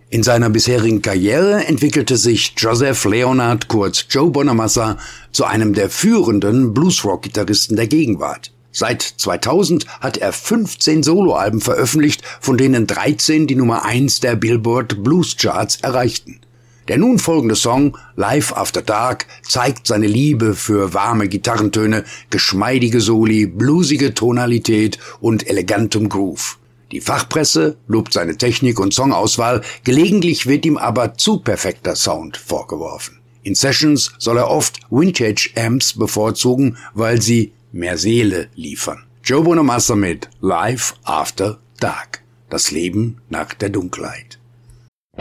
In seiner bisherigen Karriere entwickelte sich Joseph Leonard, kurz Joe Bonamassa, zu einem der führenden Bluesrock-Gitarristen der Gegenwart. Seit 2000 hat er 15 Soloalben veröffentlicht, von denen 13 die Nummer 1 der Billboard Blues Charts erreichten. Der nun folgende Song, Life After Dark, zeigt seine Liebe für warme Gitarrentöne, geschmeidige Soli, bluesige Tonalität und elegantem Groove. Die Fachpresse lobt seine Technik und Songauswahl, gelegentlich wird ihm aber zu perfekter Sound vorgeworfen. In Sessions soll er oft Vintage-Amps bevorzugen, weil sie mehr Seele liefern. Joe Bonamassa mit Life After Dark. Das Leben nach der Dunkelheit.